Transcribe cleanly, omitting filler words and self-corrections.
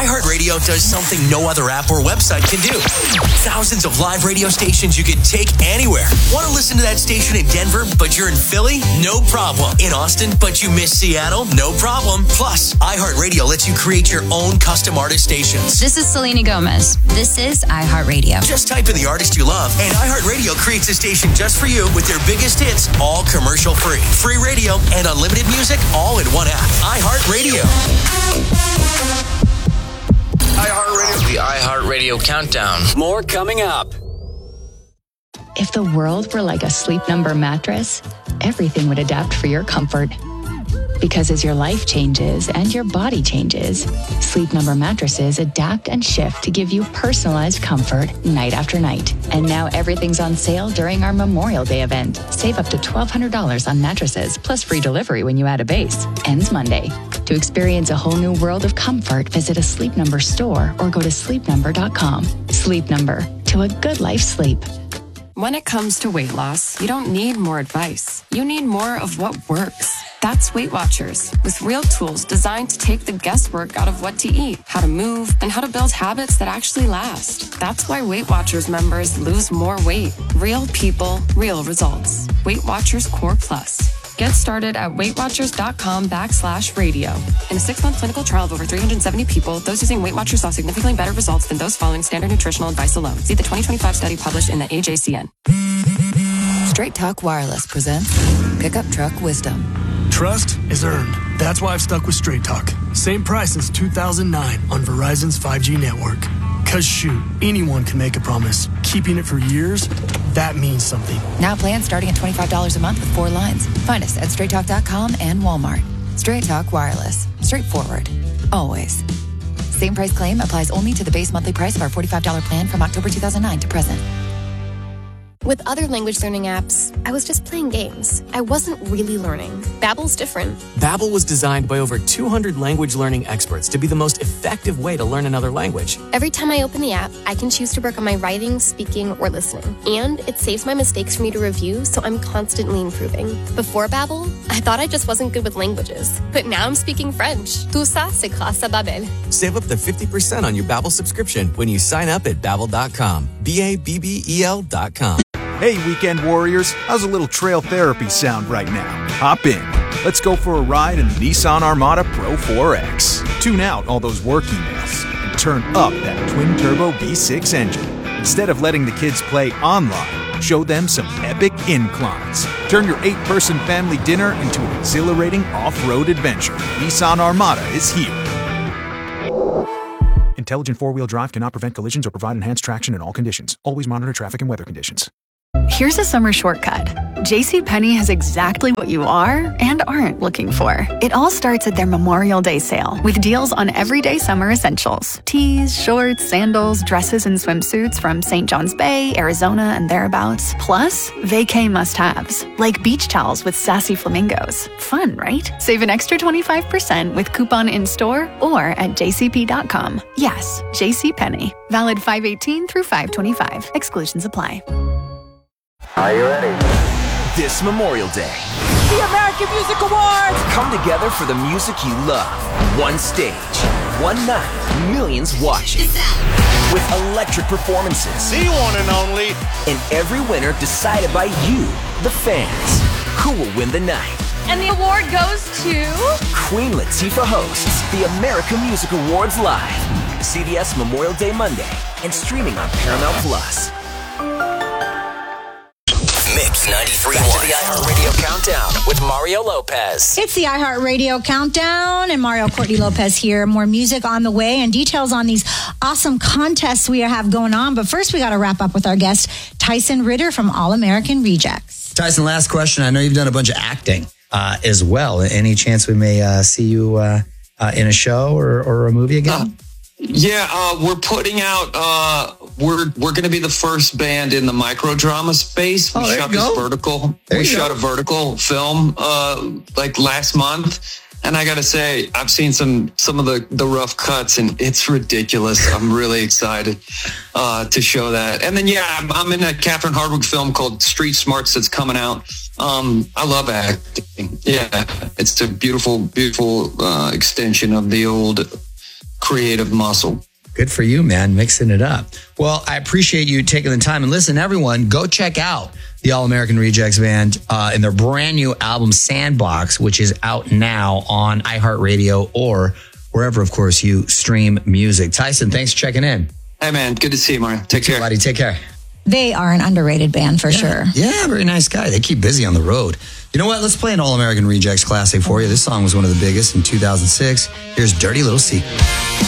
iHeartRadio does something no other app or website can do. Thousands of live radio stations you can take anywhere. Want to listen to that station in Denver, but you're in Philly? No problem. In Austin, but you miss Seattle? No problem. Plus, iHeartRadio lets you create your own custom artist stations. This is Selena Gomez. This is iHeartRadio. Just type in the artist you love, and iHeartRadio creates a station just for you with their biggest hits, all commercial free. Free radio and unlimited music all in one app. iHeartRadio. iHeartRadio. The iHeartRadio Countdown. More coming up. If the world were like a Sleep Number mattress, everything would adapt for your comfort. Because as your life changes and your body changes, Sleep Number mattresses adapt and shift to give you personalized comfort night after night. And now everything's on sale during our Memorial Day event. Save up to $1,200 on mattresses, plus free delivery when you add a base. Ends Monday. To experience a whole new world of comfort, visit a Sleep Number store or go to sleepnumber.com. Sleep Number. To a good life sleep. When it comes to weight loss, you don't need more advice. You need more of what works. That's Weight Watchers, with real tools designed to take the guesswork out of what to eat, how to move, and how to build habits that actually last. That's why Weight Watchers members lose more weight. Real people, real results. Weight Watchers Core Plus. Get started at weightwatchers.com/radio. In a 6-month clinical trial of over 370 people, those using Weight Watchers saw significantly better results than those following standard nutritional advice alone. See the 2025 study published in the AJCN. Straight Talk Wireless presents Pickup Truck Wisdom. Trust is earned. That's why I've stuck with Straight Talk. Same price since 2009 on Verizon's 5G network. Cause shoot, anyone can make a promise. Keeping it for years, that means something. Now plans starting at $25 a month with 4 lines. Find us at straighttalk.com and Walmart. Straight Talk Wireless. Straightforward. Always. Same price claim applies only to the base monthly price of our $45 plan from October 2009 to present. With other language learning apps, I was just playing games. I wasn't really learning. Babbel's different. Babbel was designed by over 200 language learning experts to be the most effective way to learn another language. Every time I open the app, I can choose to work on my writing, speaking, or listening. And it saves my mistakes for me to review, so I'm constantly improving. Before Babbel, I thought I just wasn't good with languages. But now I'm speaking French. Tout ça, c'est grâce à Babbel. Save up to 50% on your Babbel subscription when you sign up at Babbel.com. Babbel.com. Hey, Weekend Warriors, how's a little trail therapy sound right now? Hop in. Let's go for a ride in the Nissan Armada Pro 4X. Tune out all those work emails and turn up that twin-turbo V6 engine. Instead of letting the kids play online, show them some epic inclines. Turn your 8-person family dinner into an exhilarating off-road adventure. Nissan Armada is here. Intelligent four-wheel drive cannot prevent collisions or provide enhanced traction in all conditions. Always monitor traffic and weather conditions. Here's a summer shortcut. JCPenney has exactly what you are and aren't looking for. It all starts at their Memorial Day sale with deals on everyday summer essentials. Tees, shorts, sandals, dresses, and swimsuits from St. John's Bay, Arizona, and thereabouts. Plus, vacay must-haves, like beach towels with sassy flamingos. Fun, right? Save an extra 25% with coupon in-store or at jcp.com. Yes, JCPenney. Valid 5/18 through 5/25. Exclusions apply. Are you ready? This Memorial Day, the American Music Awards! Come together for the music you love. One stage, one night, millions watching. With electric performances. The one and only. And every winner decided by you, the fans. Who will win the night? And the award goes to... Queen Latifah hosts the American Music Awards live. CBS Memorial Day Monday and streaming on Paramount Plus. Mix 93.1. Back to the iHeartRadio Countdown with Mario Lopez. It's the iHeartRadio Countdown, and Mario Courtney Lopez here. More music on the way and details on these awesome contests we have going on. But first, we got to wrap up with our guest, Tyson Ritter from All American Rejects. Tyson, last question. I know you've done a bunch of acting as well. Any chance we may see you in a show or a movie again? We're putting out, we're going to be the first band in the microdrama space. We shot this vertical. We shot a vertical film, like last month. And I got to say, I've seen some of the rough cuts and it's ridiculous. I'm really excited, to show that. And then, I'm in a Catherine Hardwicke film called Street Smarts that's coming out. I love acting. Yeah. It's a beautiful, beautiful, extension of the old creative muscle. Good for you, man, mixing it up. Well, I appreciate you taking the time. And listen, everyone, go check out the All American Rejects Band in their brand new album, Sandbox, which is out now on iHeartRadio or wherever, of course, you stream music. Tyson, thanks for checking in. Hey, man. Good to see you, Mario. Take care. Buddy, take care. They are an underrated band for sure. Yeah, very nice guy. They keep busy on the road. You know what? Let's play an All American Rejects classic for you. This song was one of the biggest in 2006. Here's Dirty Little Secret.